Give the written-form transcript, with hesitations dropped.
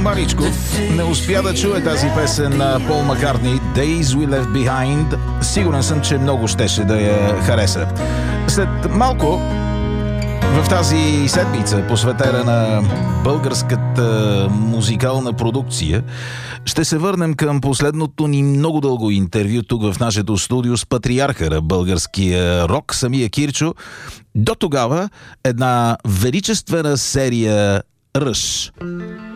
мъничко не успя да чуе тази песен на Пол Маккартни Days We Left Behind. Сигурен съм, че много щеше да я хареса. След малко в тази седмица, посветена на българската музикална продукция, ще се върнем към последното ни много дълго интервю тук в нашето студио с патриарха на българския рок, самия Кирчо. До тогава една величествена серия Ръж.